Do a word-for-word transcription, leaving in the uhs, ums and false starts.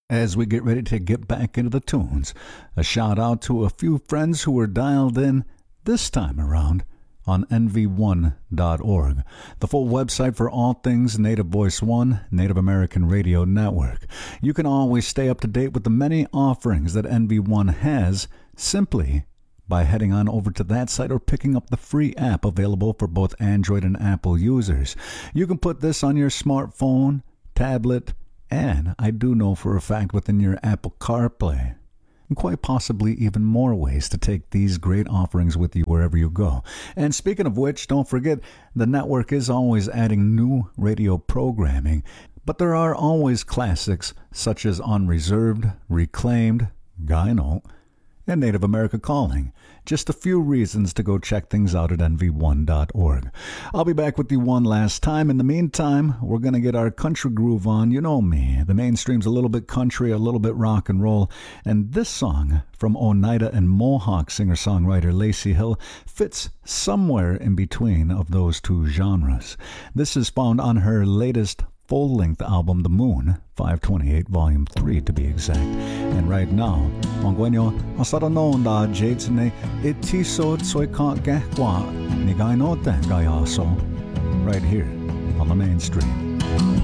As we get ready to get back into the tunes, a shout out to a few friends who were dialed in this time around on N V one dot org, the full website for all things Native Voice One, Native American Radio Network. You can always stay up to date with the many offerings that N V one has simply by heading on over to that site or picking up the free app available for both Android and Apple users. You can put this on your smartphone, tablet, and I do know for a fact within your Apple CarPlay. And quite possibly even more ways to take these great offerings with you wherever you go. And speaking of which, don't forget, the network is always adding new radio programming, but there are always classics such as Unreserved, Reclaimed, Gyno, and Native America Calling. Just a few reasons to go check things out at N V one dot org. I'll be back with you one last time. In the meantime, we're going to get our country groove on. You know me. The mainstream's a little bit country, a little bit rock and roll. And this song from Oneida and Mohawk singer-songwriter Lacey Hill fits somewhere in between of those two genres. This is found on her latest full-length album, The Moon, five twenty-eight, Volume three to be exact. And right now, Mongwenyo, asaranon da jetsune itiso tsoika gehwa nigainote gayaso, right here on the mainstream.